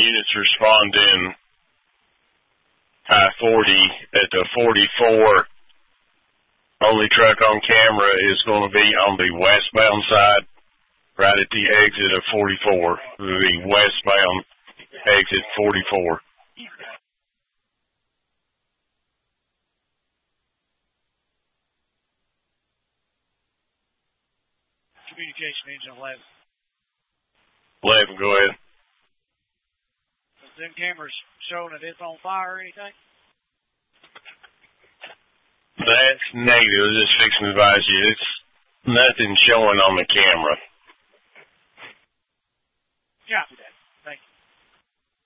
units responding I-40 at the 44. Only truck on camera is going to be on the westbound side, right at the exit of 44. The westbound exit 44. Communication engine 11. 11, go ahead. Is them cameras showing that it's on fire or anything? That's negative. Just fixing to advise you. It's nothing showing on the camera. Copy that.